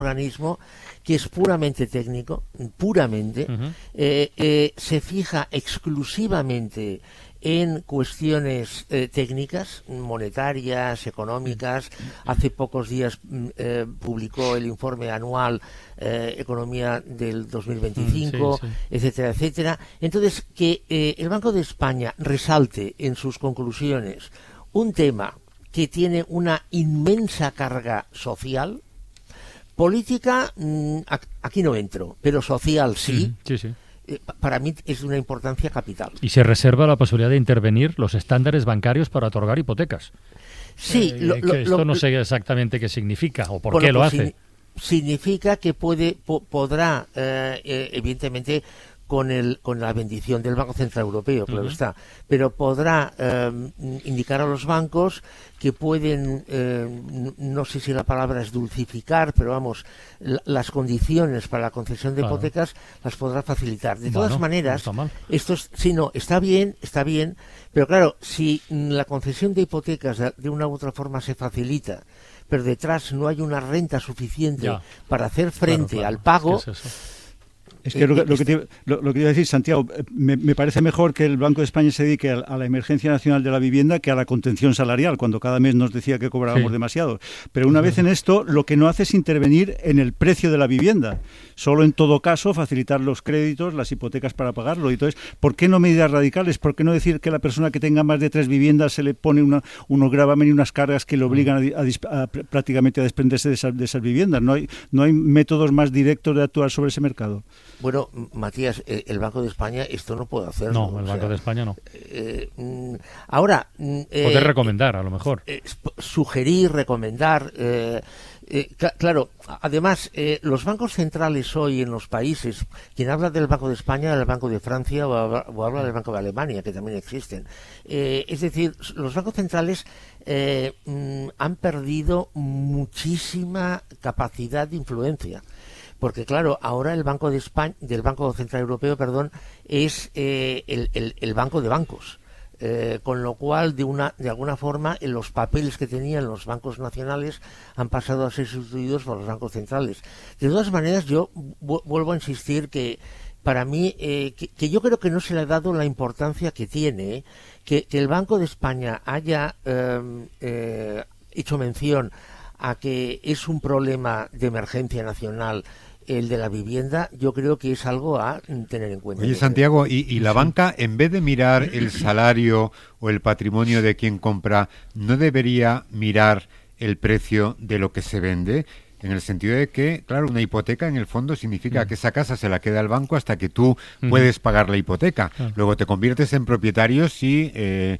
organismo que es puramente técnico, se fija exclusivamente en cuestiones técnicas, monetarias, económicas. Hace pocos días publicó el informe anual Economía del 2025, etcétera, etcétera. Entonces, que el Banco de España resalte en sus conclusiones un tema que tiene una inmensa carga social. Política, aquí no entro, pero social sí. Para mí es de una importancia capital. Y se reserva la posibilidad de intervenir los estándares bancarios para otorgar hipotecas. Sí. Esto no sé exactamente qué significa o por qué lo hace. Significa que podrá, evidentemente, con la bendición del Banco Central Europeo, claro está, pero podrá indicar a los bancos que pueden, no sé si la palabra es dulcificar, pero vamos, las condiciones para la concesión de hipotecas las podrá facilitar. De todas maneras, esto está bien, pero claro, si la concesión de hipotecas de una u otra forma se facilita, pero detrás no hay una renta suficiente para hacer frente al pago. ¿Qué es eso? Es que lo que te iba a decir, Santiago, me parece mejor que el Banco de España se dedique a la emergencia nacional de la vivienda que a la contención salarial, cuando cada mes nos decía que cobrábamos demasiado. Pero una vez en esto, lo que no hace es intervenir en el precio de la vivienda. Solo en todo caso facilitar los créditos, las hipotecas para pagarlo. Y entonces, ¿por qué no medidas radicales? ¿Por qué no decir que a la persona que tenga más de 3 viviendas se le pone unos gravamen y unas cargas que le obligan prácticamente a desprenderse de esas viviendas? ¿No hay métodos más directos de actuar sobre ese mercado? Bueno, Matías, el Banco de España esto no puede hacerlo. No, el Banco de España no. Ahora... poder recomendar, a lo mejor. Sugerir, recomendar... claro, además, los bancos centrales hoy en los países, quien habla del Banco de España, del Banco de Francia o habla del Banco de Alemania, que también existen. Es decir, los bancos centrales han perdido muchísima capacidad de influencia. Porque claro, ahora el Banco de España, del Banco Central Europeo, es el banco de bancos. Con lo cual, de alguna forma, los papeles que tenían los bancos nacionales han pasado a ser sustituidos por los bancos centrales. De todas maneras, yo vuelvo a insistir que para mí, que yo creo que no se le ha dado la importancia que tiene, que el Banco de España haya hecho mención a que es un problema de emergencia nacional el de la vivienda, yo creo que es algo a tener en cuenta. Oye, Santiago, ¿y la banca, en vez de mirar el salario o el patrimonio de quien compra, no debería mirar el precio de lo que se vende? En el sentido de que, claro, una hipoteca en el fondo significa que esa casa se la queda el banco hasta que tú puedes pagar la hipoteca. Luego te conviertes en propietario si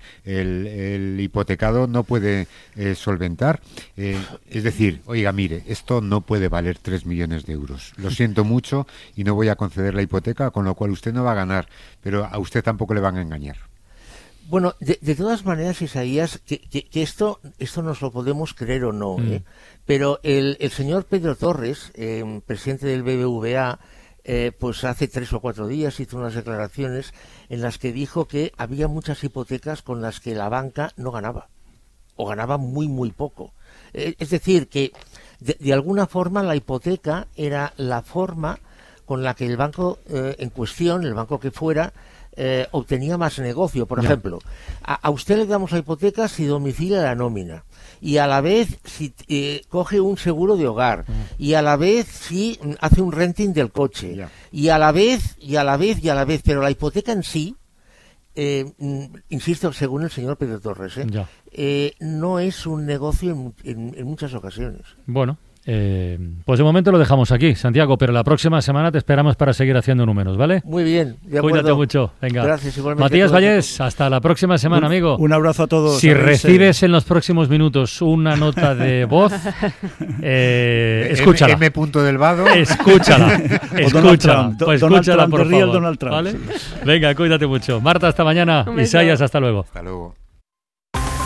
el hipotecado no puede solventar. Es decir, oiga, mire, esto no puede valer 3 millones de euros. Lo siento mucho y no voy a conceder la hipoteca, con lo cual usted no va a ganar, pero a usted tampoco le van a engañar. Bueno, de todas maneras, Isaías, que esto nos lo podemos creer o no, pero el señor Pedro Torres, presidente del BBVA, pues hace 3 o 4 días hizo unas declaraciones en las que dijo que había muchas hipotecas con las que la banca no ganaba, o ganaba muy, muy poco. Es decir, que de alguna forma la hipoteca era la forma con la que el banco en cuestión, el banco que fuera, obtenía más negocio. Por ejemplo, a usted le damos la hipoteca si domicilia la nómina, y a la vez si coge un seguro de hogar, y a la vez si hace un renting del coche, y a la vez, pero la hipoteca en sí, insisto, según el señor Pedro Torres, no es un negocio en muchas ocasiones. Bueno, pues de momento lo dejamos aquí, Santiago, pero la próxima semana te esperamos para seguir haciendo números, ¿vale? Muy bien, de acuerdo. Cuídate mucho, venga. Gracias, igualmente. Matías Vallés, hasta la próxima semana, amigo. Un abrazo a todos. Si recibes en los próximos minutos una nota de voz, escúchala. M. del Vado. Escúchala, escúchala. Pues escúchala, por favor. Donald Trump. ¿Vale? Venga, cuídate mucho. Marta, hasta mañana. Isaías, hasta luego. Hasta luego.